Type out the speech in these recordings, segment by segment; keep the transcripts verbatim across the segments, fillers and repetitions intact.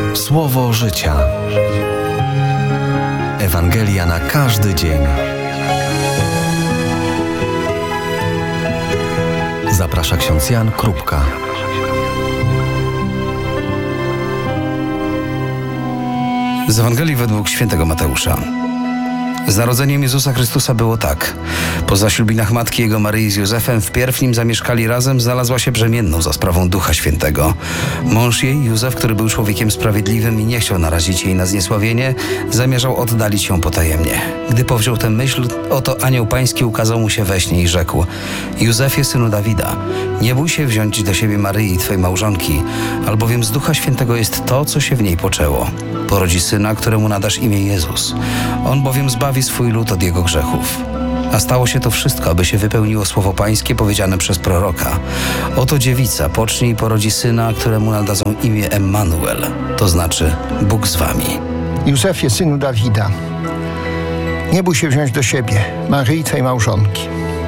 Słowo życia. Ewangelia na każdy dzień. Zaprasza ksiądz Jan Krupka. Z Ewangelii według świętego Mateusza. Z narodzeniem Jezusa Chrystusa było tak. Po zaślubinach matki Jego Maryi z Józefem wpierw nim zamieszkali razem, znalazła się brzemienną za sprawą Ducha Świętego. Mąż jej, Józef, który był człowiekiem sprawiedliwym i nie chciał narazić jej na zniesławienie, zamierzał oddalić ją potajemnie. Gdy powziął tę myśl, oto anioł pański ukazał mu się we śnie i rzekł: Józefie, synu Dawida, nie bój się wziąć do siebie Maryi, twojej małżonki, albowiem z Ducha Świętego jest to, co się w niej poczęło. Porodzi syna, któremu nadasz imię Jezus. On bowiem zbawi swój lud od jego grzechów. A stało się to wszystko, aby się wypełniło słowo pańskie powiedziane przez proroka. Oto dziewica pocznie i porodzi syna, któremu nadadzą imię Emmanuel, to znaczy Bóg z wami. Józefie, synu Dawida, nie bój się wziąć do siebie Maryi, twej małżonki.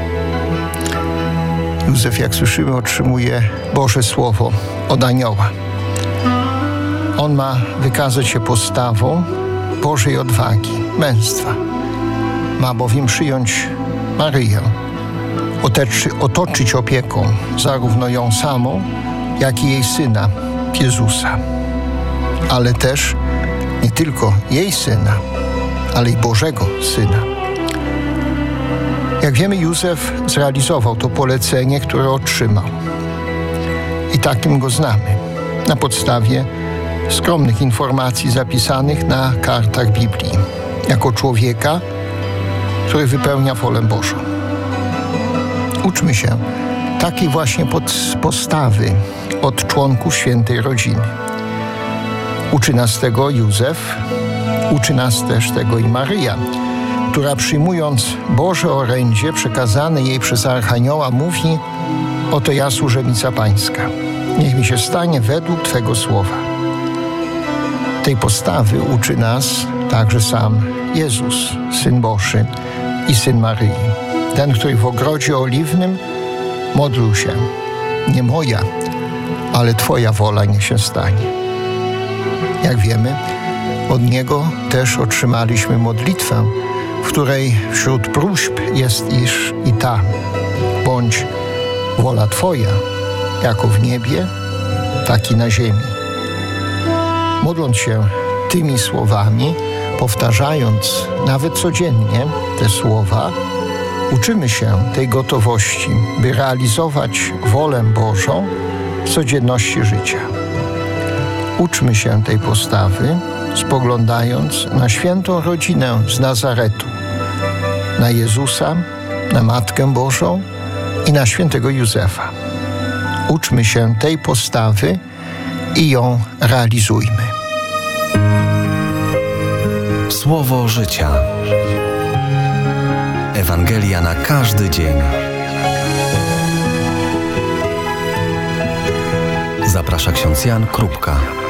Józef, jak słyszymy, otrzymuje Boże Słowo od anioła. On ma wykazać się postawą Bożej odwagi, męstwa. Ma bowiem przyjąć Maryję, otoczy, otoczyć opieką zarówno ją samą, jak i jej syna, Jezusa. Ale też nie tylko jej syna, ale i Bożego Syna. Jak wiemy, Józef zrealizował to polecenie, które otrzymał. I takim go znamy, na podstawie skromnych informacji zapisanych na kartach Biblii, jako człowieka, który wypełnia wolę Bożą. Uczmy się takiej właśnie postawy od członków świętej rodziny. Uczy nas tego Józef, uczy nas też tego i Maryja, która przyjmując Boże orędzie przekazane jej przez Archanioła mówi: oto ja, służebnica pańska, niech mi się stanie według Twego słowa. Tej postawy uczy nas także sam Jezus, Syn Boży i Syn Maryi. Ten, który w ogrodzie oliwnym modlił się: nie moja, ale Twoja wola niech się stanie. Jak wiemy, od Niego też otrzymaliśmy modlitwę, w której wśród próśb jest iż i ta: bądź wola Twoja, jako w niebie, tak i na ziemi. Modląc się tymi słowami, powtarzając nawet codziennie te słowa, uczymy się tej gotowości, by realizować wolę Bożą w codzienności życia. Uczmy się tej postawy, spoglądając na świętą rodzinę z Nazaretu, na Jezusa, na Matkę Bożą i na świętego Józefa. Uczmy się tej postawy i ją realizujmy. Słowo życia. Ewangelia na każdy dzień. Zaprasza ksiądz Jan Krupka.